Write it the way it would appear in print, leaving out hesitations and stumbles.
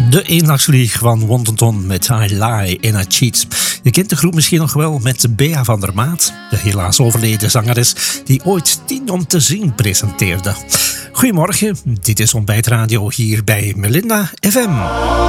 De eendagsvlieg van Wontonton met I Lie and I Cheat. Je kent de groep misschien nog wel met Bea van der Maat, de helaas overleden zangeres die ooit 10 om te zien presenteerde. Goedemorgen, dit is Ontbijtradio hier bij Melinda FM.